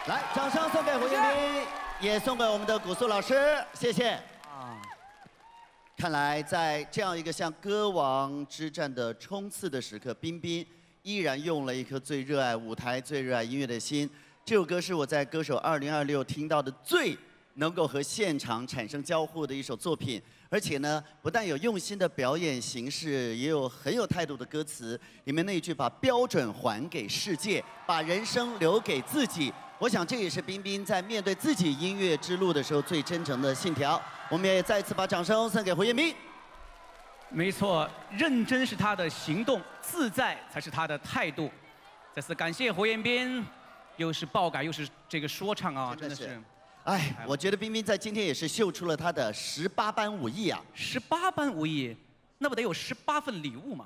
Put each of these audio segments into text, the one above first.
来，掌声送给胡彦斌，也送给我们的古素老师，谢谢。看来在这样一个向歌王之战的冲刺的时刻，彬彬依然用了一颗最热爱舞台、最热爱音乐的心。这首歌是我在《歌手2026》听到的最能够和现场产生交互的一首作品，而且呢，不但有用心的表演形式，也有很有态度的歌词。里面那一句“把标准还给世界，把人生留给自己”，我想这也是彬彬在面对自己音乐之路的时候最真诚的信条。我们也再次把掌声送给胡彦斌。 没错，认真是他的行动，自在才是他的态度。再次感谢胡彦斌，又是爆改又是这个说唱啊，真的是。 哎，我觉得彬彬在今天也是秀出了他的18般武艺啊 ！18般武艺，那不得有18份礼物吗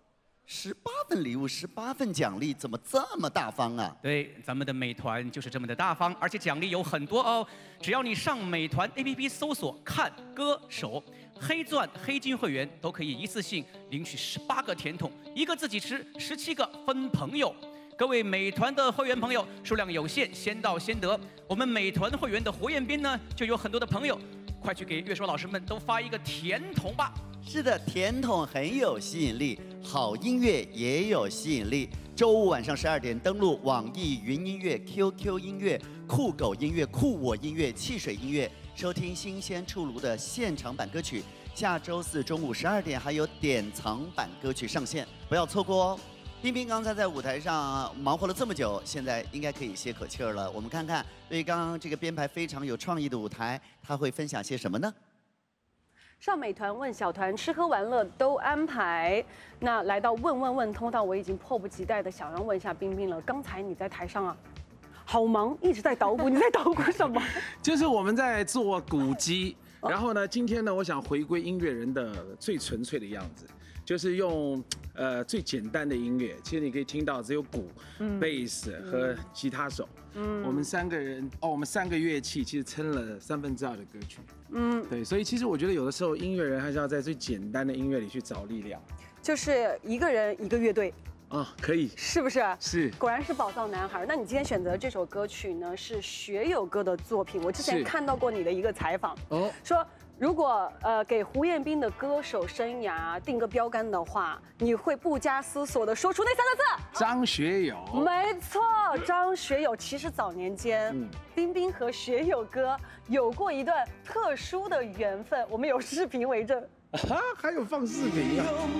？18份礼物，18份奖励，怎么这么大方啊？ 对，咱们的美团就是这么的大方，而且奖励有很多哦。只要你上美团 APP 搜索“看歌手”，黑钻、黑金会员都可以一次性领取18个甜筒，1个自己吃，17个分朋友。各位美团的会员朋友，数量有限，先到先得。我们美团会员的胡彦斌呢，就有很多的朋友，快去给乐手老师们都发一个甜筒吧。 是的，甜筒很有吸引力，好音乐也有吸引力。周五晚上12点登录网易云音乐、QQ 音乐、酷狗音乐、酷我音乐、汽水音乐，收听新鲜出炉的现场版歌曲。下周4中午12点还有典藏版歌曲上线，不要错过哦。彬彬刚才在舞台上忙活了这么久，现在应该可以歇口气儿了。我们看看，对于刚刚这个编排非常有创意的舞台，他会分享些什么呢？ 上美团问小团，吃喝玩乐都安排。那来到问通道，我已经迫不及待的想要问一下彬彬了。刚才你在台上啊，好忙，一直在捣鼓，你在捣鼓什么？ 就是我们在做鼓机，然后呢，今天呢，我想回归音乐人的最纯粹的样子。就是用最简单的音乐，其实你可以听到只有鼓、贝斯和吉他手。我们3个人我们3个乐器其实撑了2/3的歌曲。对，所以其实我觉得有的时候音乐人还是要在最简单的音乐里去找力量。 就是一个人一个乐队。 可以， 是不是？ 是， 果然是宝藏男孩。那你今天选择这首歌曲呢，是学友哥的作品。我之前看到过你的一个采访，说如果给胡彦斌的歌手生涯定个标杆的话，你会不加思索的说出那3个字： 张学友。 没错，张学友。其实早年间，彬彬和学友哥有过一段特殊的缘分，我们有视频为证。 还有放视频啊！